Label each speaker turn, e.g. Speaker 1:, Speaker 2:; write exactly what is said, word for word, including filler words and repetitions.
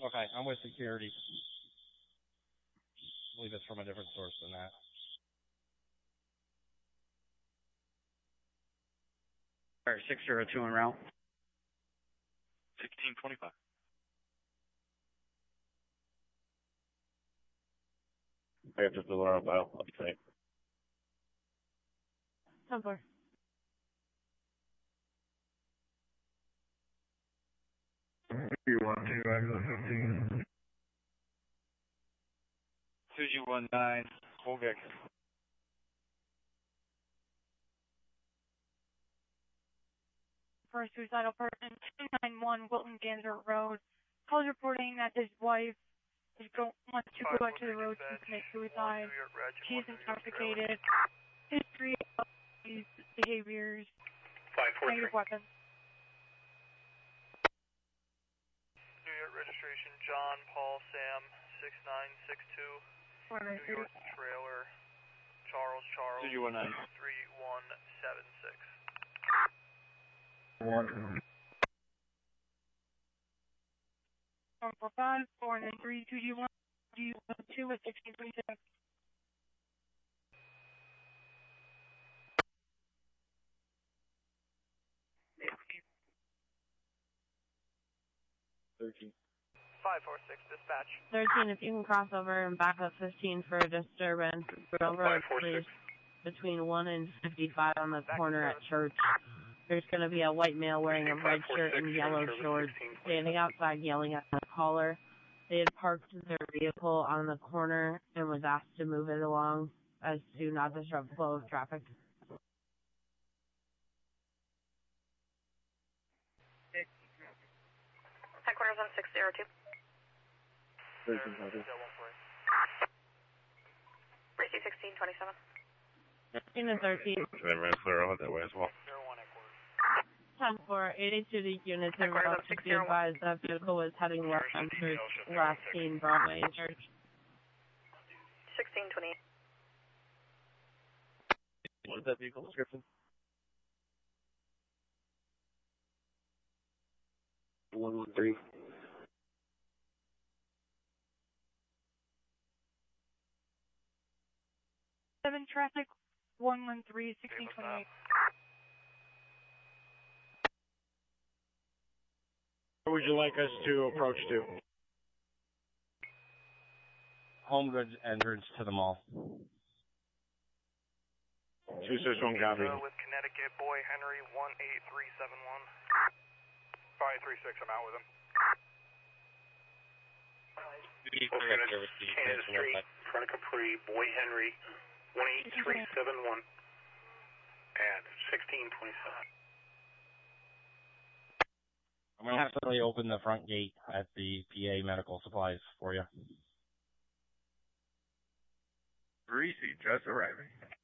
Speaker 1: Okay, I'm with security. I believe it's from a different source than that.
Speaker 2: Alright, six zero two en route.
Speaker 3: sixteen twenty-five.
Speaker 4: I have to fill her up. I'll be safe.
Speaker 5: ten four.
Speaker 4: You want to, I go fifteen.
Speaker 3: two G one nine, Volvic.
Speaker 5: For a suicidal person, two nine one Wilton Ganser Road. Calls reporting that his wife is go wants to go back to the road to commit suicide. She is intoxicated. History of these behaviors. Negative weapons.
Speaker 6: New York registration, John Paul Sam six nine six two. New York trailer, Charles Charles
Speaker 3: two G one nine.
Speaker 6: three one seven six.
Speaker 4: One.
Speaker 5: Four four five four nine three two G one G two at sixteen twenty six.
Speaker 4: Thirteen.
Speaker 6: Five four six dispatch.
Speaker 5: Thirteen, if you can cross over and back up fifteen for a disturbance. Over please between one and fifty five on the corner at Church. There's going to be a white male wearing a red shirt and yellow shorts standing outside yelling at the caller. They had parked their vehicle on the corner and was asked to move it along as to not disrupt the flow of traffic.
Speaker 7: Headquarters on six zero two.
Speaker 4: Thirteen hundred.
Speaker 7: Receive sixteen twenty-seven.
Speaker 5: fifteen and thirteen.
Speaker 4: Then we're clear out that way as well.
Speaker 5: ten four, eighty-two units in route to be advised that vehicle was heading west on Church, last seen Broadway and Church.
Speaker 7: sixteen twenty-eight.
Speaker 4: What is that vehicle description? One one three.
Speaker 5: Seven traffic, one one three, sixteen twenty-eight.
Speaker 1: Where would you like us to approach to? Home Goods entrance to the mall.
Speaker 4: Two six one copy.
Speaker 6: With Connecticut Boy Henry one eight three seven one. five three six, I'm out with him.
Speaker 8: Canada Street, front of Capri, Boy Henry one eight three seven one at sixteen twenty-seven.
Speaker 1: I'm going to have somebody open the front gate at the P A Medical Supplies for you.
Speaker 4: Greasy, just arriving.